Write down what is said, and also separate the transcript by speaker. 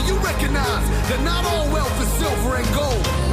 Speaker 1: you recognize that not all wealth is silver and gold.